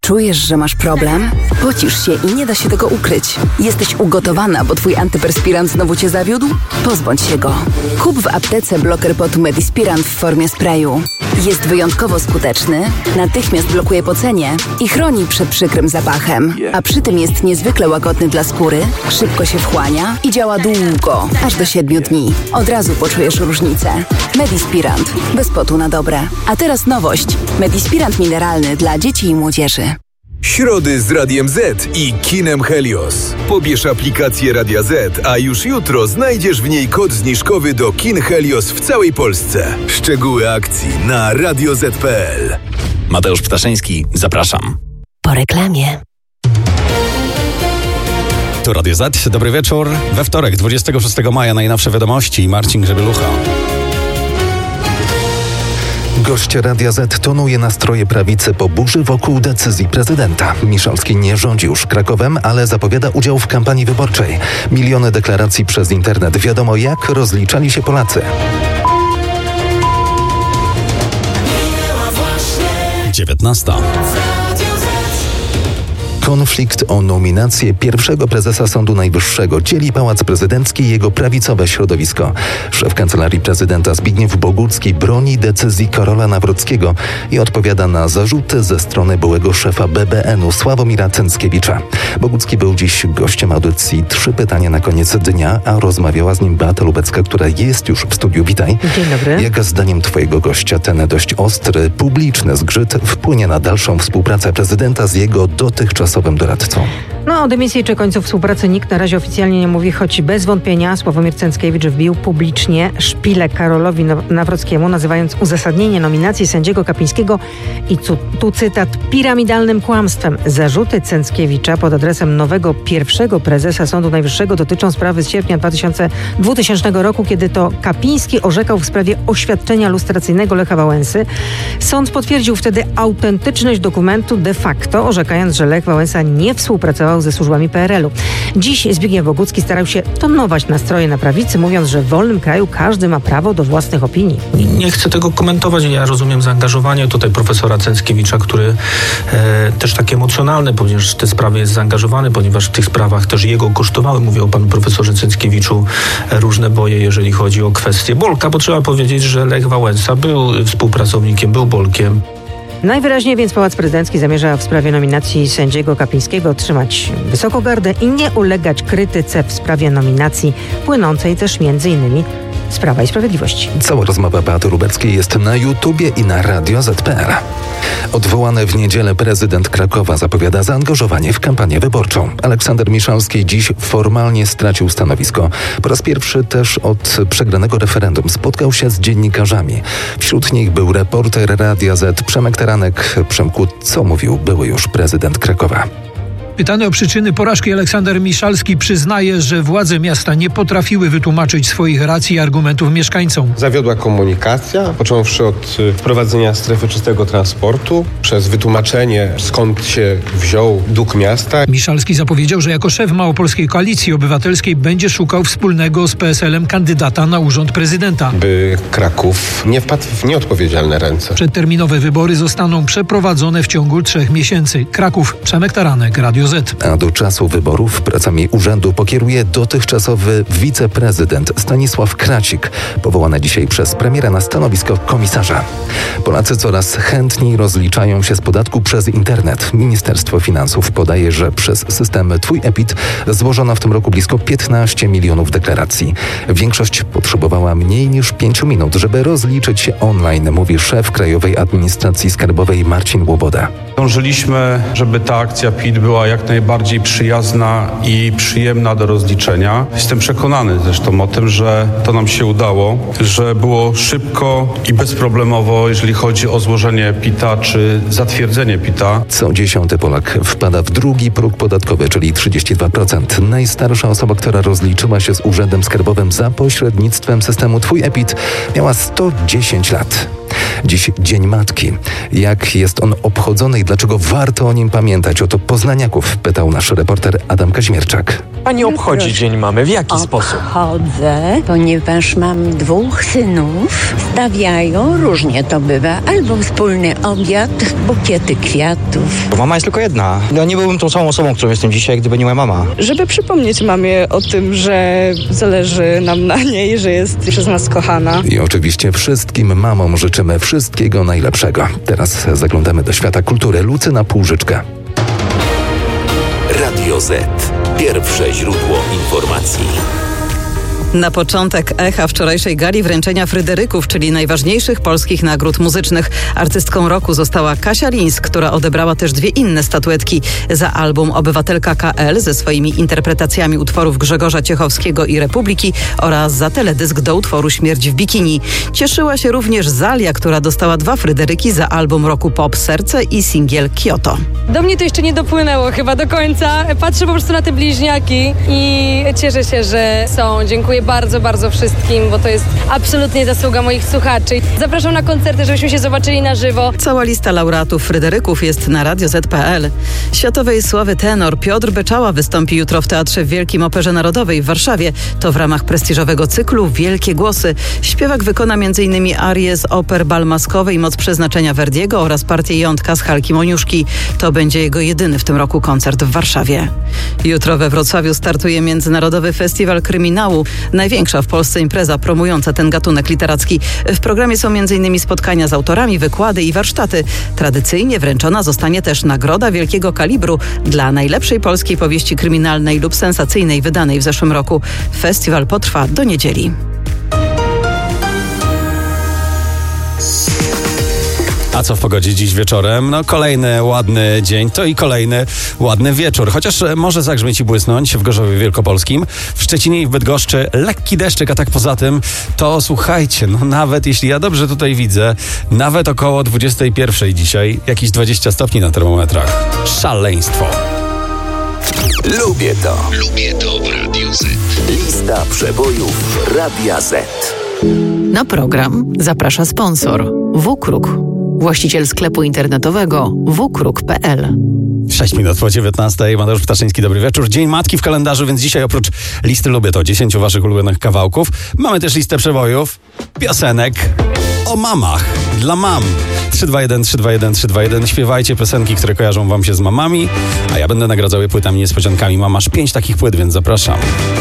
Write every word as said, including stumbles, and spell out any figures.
Czujesz, że masz problem? Pocisz się i nie da się tego ukryć. Jesteś ugotowana, bo twój antyperspirant znowu cię zawiódł? Pozbądź się go. Kup w aptece bloker potu Medispirant w formie sprayu. Jest wyjątkowo skuteczny, natychmiast blokuje pocenie i chroni przed przykrym zapachem. A przy tym jest niezwykle łagodny dla skóry, szybko się wchłania i działa długo, aż do siedmiu dni. Od razu poczujesz różnicę. Medispirant. Bez potu na dobre. A teraz nowość. Medispirant mineralny dla dzieci i młodzieży. Środy z Radiem Z i kinem Helios. Pobierz aplikację Radia Z, a już jutro znajdziesz w niej kod zniżkowy do kin Helios w całej Polsce. Szczegóły akcji na radio zet kropka pe el. Mateusz Ptaszyński, zapraszam. Po reklamie. Tu Radio Z, dobry wieczór. We wtorek, dwudziestego szóstego maja, najnowsze wiadomości. Marcin Grzebielucha. Gość Radia Z tonuje nastroje prawicy po burzy wokół decyzji prezydenta. Miszalski nie rządzi już Krakowem, ale zapowiada udział w kampanii wyborczej. Miliony deklaracji przez internet. Wiadomo, jak rozliczali się Polacy. dziewiętnasta. Konflikt o nominację pierwszego prezesa Sądu Najwyższego dzieli Pałac Prezydencki i jego prawicowe środowisko. Szef Kancelarii Prezydenta Zbigniew Bogucki broni decyzji Karola Nawrockiego i odpowiada na zarzuty ze strony byłego szefa be be enu Sławomira Cęckiewicza. Bogucki był dziś gościem audycji Trzy pytania na koniec dnia, a rozmawiała z nim Beata Lubecka, która jest już w studiu. Witaj. Dzień dobry. Jak zdaniem twojego gościa ten dość ostry, publiczny zgrzyt wpłynie na dalszą współpracę prezydenta z jego dotychczasowym doradcą? No, o dymisji czy końcu współpracy nikt na razie oficjalnie nie mówi, choć bez wątpienia Sławomir Cęckiewicz wbił publicznie szpilę Karolowi Nawrockiemu, nazywając uzasadnienie nominacji sędziego Kapińskiego i tu, tu cytat, piramidalnym kłamstwem. Zarzuty Cęckiewicza pod adresem nowego pierwszego prezesa Sądu Najwyższego dotyczą sprawy z sierpnia dwutysięcznego roku, kiedy to Kapiński orzekał w sprawie oświadczenia lustracyjnego Lecha Wałęsy. Sąd potwierdził wtedy autentyczność dokumentu de facto, orzekając, że Lech Wałęsa nie współpracował ze służbami pe er el u. Dziś Zbigniew Bogucki starał się tonować nastroje na prawicy, mówiąc, że w wolnym kraju każdy ma prawo do własnych opinii. Nie chcę tego komentować. Ja rozumiem zaangażowanie tutaj profesora Cęckiewicza, który e, też tak emocjonalny, ponieważ w te sprawy jest zaangażowany, ponieważ w tych sprawach też jego kosztowały, mówię o panu profesorze Cęckiewiczu, e, różne boje, jeżeli chodzi o kwestię Bolka, bo trzeba powiedzieć, że Lech Wałęsa był współpracownikiem, był Bolkiem. Najwyraźniej więc Pałac Prezydencki zamierza w sprawie nominacji sędziego Kapińskiego trzymać wysoko gardę i nie ulegać krytyce w sprawie nominacji płynącej też między innymi z Prawa i Sprawiedliwości. Cała rozmowa Beaty Lubeckiej jest na YouTubie i na radio zet kropka pe el. Odwołany w niedzielę prezydent Krakowa zapowiada zaangażowanie w kampanię wyborczą. Aleksander Miszalski dziś formalnie stracił stanowisko. Po raz pierwszy też od przegranego referendum spotkał się z dziennikarzami. Wśród nich był reporter Radia Z Przemek Taranek. Przemku, co mówił były już prezydent Krakowa? Pytany o przyczyny porażki, Aleksander Miszalski przyznaje, że władze miasta nie potrafiły wytłumaczyć swoich racji i argumentów mieszkańcom. Zawiodła komunikacja, począwszy od wprowadzenia strefy czystego transportu, przez wytłumaczenie, skąd się wziął dług miasta. Miszalski zapowiedział, że jako szef Małopolskiej Koalicji Obywatelskiej będzie szukał wspólnego z pe es elem kandydata na urząd prezydenta. By Kraków nie wpadł w nieodpowiedzialne ręce. Przedterminowe wybory zostaną przeprowadzone w ciągu trzech miesięcy. Kraków, Przemek Taranek, Radio Z. A do czasu wyborów pracami urzędu pokieruje dotychczasowy wiceprezydent Stanisław Kracik, powołany dzisiaj przez premiera na stanowisko komisarza. Polacy coraz chętniej rozliczają się z podatku przez internet. Ministerstwo Finansów podaje, że przez system Twój E-PIT złożono w tym roku blisko piętnaście milionów deklaracji. Większość potrzebowała mniej niż pięciu minut, żeby rozliczyć się online, mówi szef Krajowej Administracji Skarbowej Marcin Łoboda. Dążyliśmy, żeby ta akcja P I T była jak najbardziej przyjazna i przyjemna do rozliczenia. Jestem przekonany zresztą o tym, że to nam się udało, że było szybko i bezproblemowo, jeżeli chodzi o złożenie P I T a czy zatwierdzenie P I T a. Co dziesiąty Polak wpada w drugi próg podatkowy, czyli trzydzieści dwa procent. Najstarsza osoba, która rozliczyła się z Urzędem Skarbowym za pośrednictwem systemu Twój E-PIT, miała sto dziesięć lat. Dziś Dzień Matki. Jak jest on obchodzony i dlaczego warto o nim pamiętać? O to poznaniaków pytał nasz reporter Adam Kaźmierczak. Pani obchodzi Dzień Mamy. W jaki sposób? Obchodzę, ponieważ mam dwóch synów. Stawiają, różnie to bywa, albo wspólny obiad, bukiety kwiatów. Bo mama jest tylko jedna. Ja nie byłbym tą samą osobą, którą jestem dzisiaj, gdyby nie moja mama. Żeby przypomnieć mamie o tym, że zależy nam na niej, że jest przez nas kochana. I oczywiście wszystkim mamom życzymy wszystkiego najlepszego. Teraz zaglądamy do świata kultury. Lucyna Półżyczka. Radio Z. Pierwsze źródło informacji. Na początek echa wczorajszej gali wręczenia Fryderyków, czyli najważniejszych polskich nagród muzycznych. Artystką roku została Kasia Linz, która odebrała też dwie inne statuetki za album Obywatelka K L ze swoimi interpretacjami utworów Grzegorza Ciechowskiego i Republiki oraz za teledysk do utworu Śmierć w bikini. Cieszyła się również Zalia, która dostała dwa Fryderyki za album roku Pop Serce i singiel Kyoto. Do mnie to jeszcze nie dopłynęło chyba do końca. Patrzę po prostu na te bliźniaki i cieszę się, że są. Dziękuję bardzo, bardzo wszystkim, bo to jest absolutnie zasługa moich słuchaczy. Zapraszam na koncerty, żebyśmy się zobaczyli na żywo. Cała lista laureatów Fryderyków jest na radio zet kropka pe el. Światowej sławy tenor Piotr Beczała wystąpi jutro w Teatrze w Wielkim Operze Narodowej w Warszawie. To w ramach prestiżowego cyklu Wielkie Głosy. Śpiewak wykona między innymi arię z oper Bal Maskowy i Moc Przeznaczenia Verdiego oraz partię Jątka z Halki Moniuszki. To będzie jego jedyny w tym roku koncert w Warszawie. Jutro we Wrocławiu startuje Międzynarodowy Festiwal Kryminału. Największa w Polsce impreza promująca ten gatunek literacki. W programie są między innymi spotkania z autorami, wykłady i warsztaty. Tradycyjnie wręczona zostanie też nagroda wielkiego kalibru dla najlepszej polskiej powieści kryminalnej lub sensacyjnej wydanej w zeszłym roku. Festiwal potrwa do niedzieli. A co w pogodzie dziś wieczorem? No kolejny ładny dzień, to i kolejny ładny wieczór. Chociaż może zagrzmieć i błysnąć w Gorzowie Wielkopolskim, w Szczecinie i w Bydgoszczy lekki deszczyk, a tak poza tym to słuchajcie, no nawet jeśli ja dobrze tutaj widzę, nawet około dwudziestej pierwszej dzisiaj, jakieś dwadzieścia stopni na termometrach. Szaleństwo. Lubię to. Lubię to w Radiu Z. Lista przebojów Radia Z. Na program zaprasza sponsor WKRUK, właściciel sklepu internetowego w k r u k kropka p l. sześć minut po dziewiętnastej. Mateusz Ptaszyński, dobry wieczór. Dzień Matki w kalendarzu, więc dzisiaj oprócz listy Lubię to dziesięciu waszych ulubionych kawałków, mamy też listę przebojów, piosenek o mamach, dla mam. trzy dwa jeden, trzy dwa jeden, trzy dwa jeden. Śpiewajcie piosenki, które kojarzą wam się z mamami, a ja będę nagradzał je płytami niespodziankami. Mam aż pięć takich płyt, więc zapraszam.